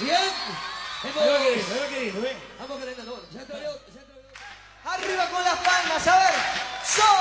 Bien. Vamos Vamos calentando. Arriba con las palmas, a ver.